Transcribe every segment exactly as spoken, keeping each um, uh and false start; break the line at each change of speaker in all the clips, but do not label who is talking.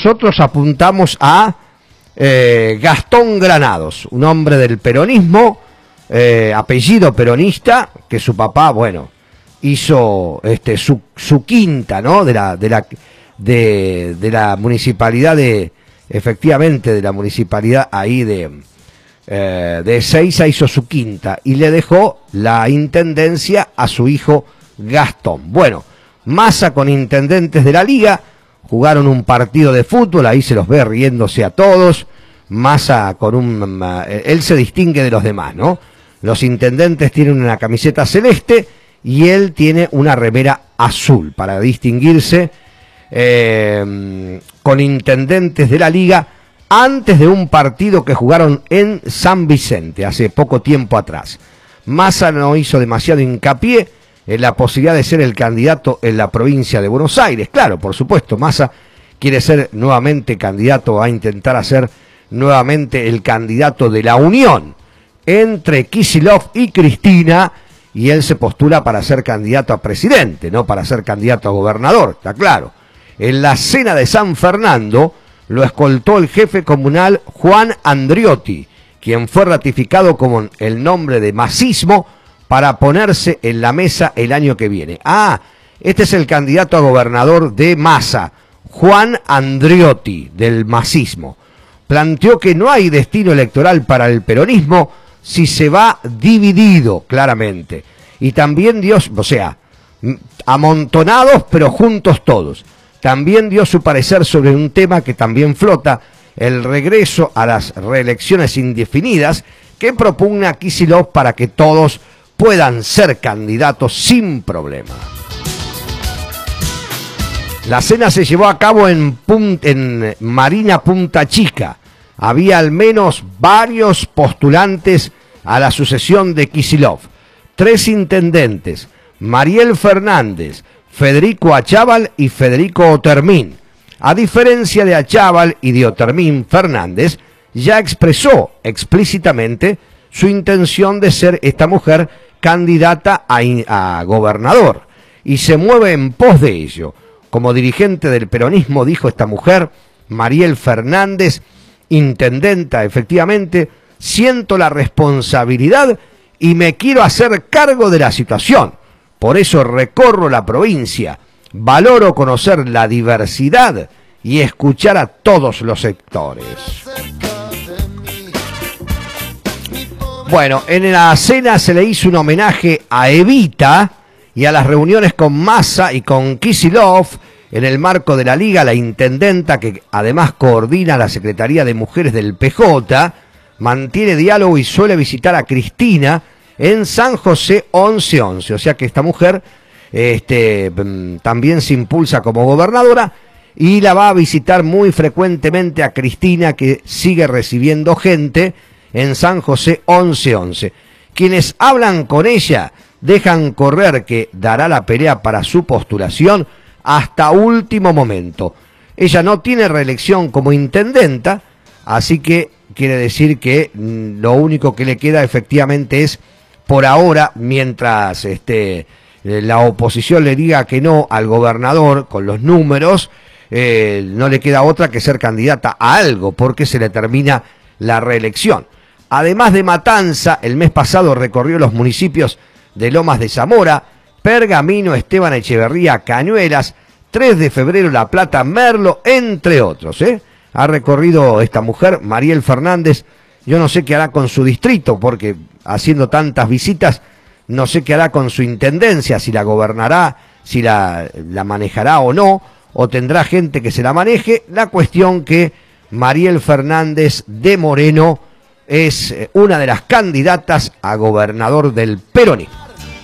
nosotros apuntamos a eh, Gastón Granados, un hombre del peronismo, eh, apellido peronista, que su papá, bueno, hizo este su, su quinta, ¿no? De la, de la, de, de la municipalidad de, efectivamente, de la municipalidad ahí de, eh, de Ezeiza, hizo su quinta y le dejó la intendencia a su hijo Gastón. Bueno, Massa con intendentes de la liga, jugaron un partido de fútbol, ahí se los ve riéndose a todos. Massa con un... él se distingue de los demás, ¿no? Los intendentes tienen una camiseta celeste y él tiene una remera azul para distinguirse eh, con intendentes de la liga antes de un partido que jugaron en San Vicente hace poco tiempo atrás. Massa no hizo demasiado hincapié en la posibilidad de ser el candidato en la provincia de Buenos Aires. Claro, por supuesto, Massa quiere ser nuevamente candidato, a intentar hacer nuevamente el candidato de la unión entre Kicillof y Cristina, y él se postula para ser candidato a presidente, no para ser candidato a gobernador, está claro. En la cena de San Fernando lo escoltó el jefe comunal Juan Andriotti, quien fue ratificado como el nombre de Massismo para ponerse en la mesa el año que viene. Ah, este es el candidato a gobernador de Massa, Juan Andriotti, del Massismo. Planteó que no hay destino electoral para el peronismo si se va dividido, claramente. Y también dio, o sea, amontonados pero juntos todos. También dio su parecer sobre un tema que también flota, el regreso a las reelecciones indefinidas que propugna Kicillof para que todos puedan ser candidatos sin problema. La cena se llevó a cabo en, Punt, en Marina Punta Chica. Había al menos varios postulantes a la sucesión de Kicillof. Tres intendentes, Mariel Fernández, Federico Achával y Federico Otermín. A diferencia de Achával y de Otermín, Fernández ya expresó explícitamente su intención de ser esta mujer candidata a, a gobernador y se mueve en pos de ello. Como dirigente del peronismo, dijo esta mujer, Mariel Fernández, intendenta, efectivamente, siento la responsabilidad y me quiero hacer cargo de la situación. Por eso recorro la provincia, valoro conocer la diversidad y escuchar a todos los sectores. Bueno, en la cena se le hizo un homenaje a Evita y a las reuniones con Massa y con Kicillof en el marco de la Liga. La intendenta, que además coordina la Secretaría de Mujeres del P J, mantiene diálogo y suele visitar a Cristina en San José once once. O sea que esta mujer este, también se impulsa como gobernadora y la va a visitar muy frecuentemente a Cristina, que sigue recibiendo gente en San José once once. Quienes hablan con ella dejan correr que dará la pelea para su postulación hasta último momento. Ella no tiene reelección como intendenta, así que quiere decir que mm, lo único que le queda efectivamente es, por ahora, mientras este, la oposición le diga que no al gobernador con los números, eh, no le queda otra que ser candidata a algo, porque se le termina la reelección. Además de Matanza, el mes pasado recorrió los municipios de Lomas de Zamora, Pergamino, Esteban Echeverría, Cañuelas, tres de febrero, La Plata, Merlo, entre otros. ¿eh? Ha recorrido esta mujer, Mariel Fernández. Yo no sé qué hará con su distrito, porque haciendo tantas visitas, no sé qué hará con su intendencia, si la gobernará, si la, la manejará o no, o tendrá gente que se la maneje. La cuestión que Mariel Fernández de Moreno es una de las candidatas a gobernador del peronismo.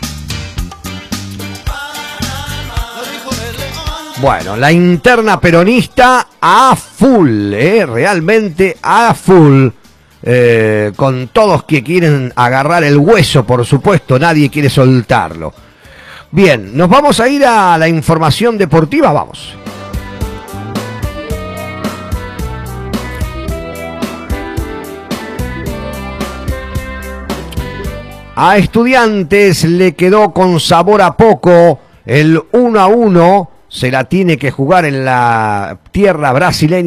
Bueno, la interna peronista a full, ¿eh? realmente a full, eh, con todos que quieren agarrar el hueso, por supuesto, nadie quiere soltarlo. Bien, nos vamos a ir a la información deportiva, vamos. A Estudiantes le quedó con sabor a poco el uno a uno, se la tiene que jugar en la tierra brasileña.